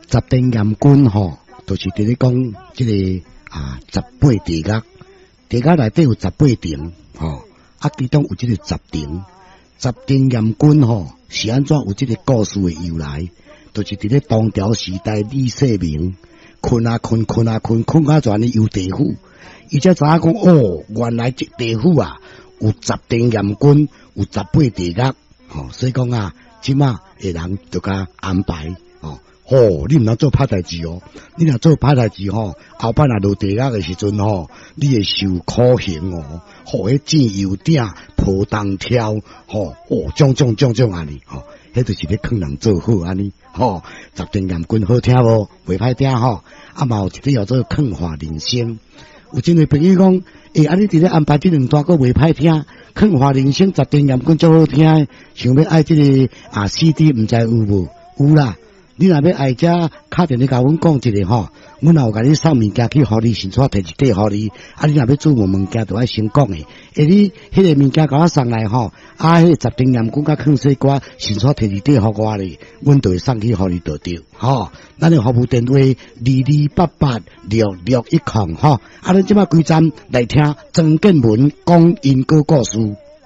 十殿阎君吼，就是伫咧讲这个18地狱，地狱内底有18殿吼，其中有这个10殿，十殿阎君吼是安怎有这个故事的由来？就是伫咧唐朝时代李世民困啊困啊全呢游地府，伊才知影讲哦，原来这地府有10殿阎君，有18地狱吼，所以讲即马的人就甲安排你毋通做歹代志哦，你若做歹代志后摆若落地狱的时阵你会受苦刑哦，迄箭油鼎破东跳种安尼迄就是咧劝人做好安尼十殿阎君好听无？袂歹听嘛有一个叫做劝化人生。有真侪朋友讲，你伫咧安排这两段个袂歹听，劝化人生十殿阎君足好听，想要爱这个CD 毋知有无？有啦。你若要爱遮敲电话甲阮讲一个阮也有甲你送物件去互你，先带摕一块互你。你若要注文物件，就爱先讲诶。你迄个物件甲我送来迄个十殿阎君甲劝世歌，先带摕一块互我咧，阮就会送去互你就对。咱诶服务电话22886610咱即马规站来听曾建文讲因果故事。